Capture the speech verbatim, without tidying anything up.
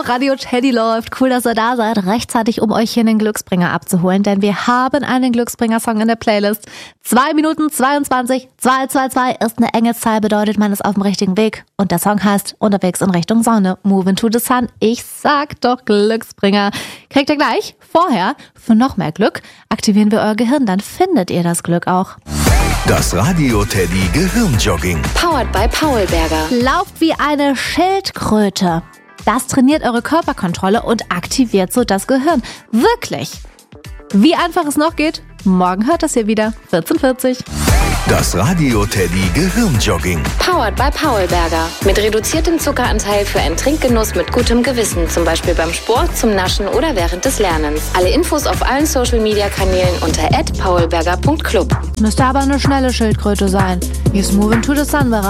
Radio Teddy läuft. Cool, dass ihr da seid. Rechtzeitig, um euch hier einen Glücksbringer abzuholen, denn wir haben einen Glücksbringer-Song in der Playlist. zwei Minuten zweiundzwanzig, zwei zwei zwei ist eine enge Zahl, bedeutet, man ist auf dem richtigen Weg. Und der Song heißt Unterwegs in Richtung Sonne, Move into the Sun. Ich sag doch Glücksbringer. Kriegt ihr gleich. Vorher, für noch mehr Glück, aktivieren wir euer Gehirn, dann findet ihr das Glück auch. Das Radio Teddy Gehirnjogging. Powered by Paulberger. Lauft wie eine Schildkröte. Das trainiert eure Körperkontrolle und aktiviert so das Gehirn. Wirklich. Wie einfach es noch geht, morgen hört das hier wieder. vierzehn vierzig. Das Radio Teddy Gehirnjogging. Powered by Paulberger. Mit reduziertem Zuckeranteil für einen Trinkgenuss mit gutem Gewissen. Zum Beispiel beim Sport, zum Naschen oder während des Lernens. Alle Infos auf allen Social-Media-Kanälen unter at paulberger punkt club. Müsste aber eine schnelle Schildkröte sein. Hier ist Move into the Sun.